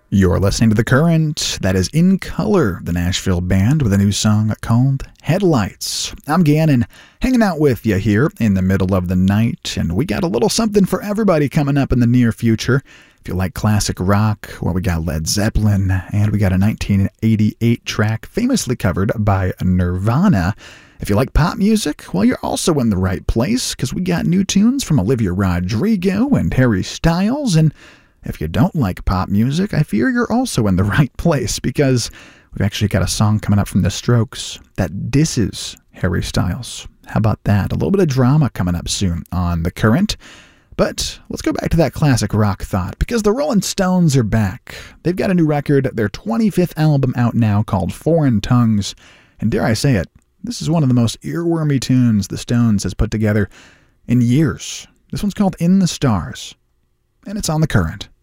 You're listening to The Current. That is In Color, the Nashville band, with a new song called Headlights. I'm Gannon, hanging out with you here in the middle of the night, and we got a little something for everybody coming up in the near future. If you like classic rock, well, we got Led Zeppelin, and we got a 1988 track famously covered by Nirvana. If you like pop music, well, you're also in the right place, because we got new tunes from Olivia Rodrigo and Harry Styles, and if you don't like pop music, I fear you're also in the right place, because we've actually got a song coming up from The Strokes that disses Harry Styles. How about that? A little bit of drama coming up soon on The Current. But let's go back to that classic rock thought, because the Rolling Stones are back. They've got a new record, their 25th album out now, called Foreign Tongues. And dare I say it, this is one of the most earwormy tunes the Stones has put together in years. This one's called In the Stars, and it's on The Current.